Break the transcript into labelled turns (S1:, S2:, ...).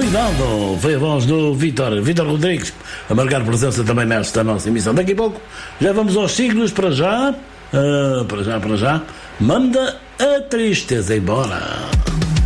S1: Cuidado, foi a voz do Vítor Rodrigues a marcar presença também nesta nossa emissão. Daqui a pouco já vamos aos signos. Para já, manda a tristeza embora.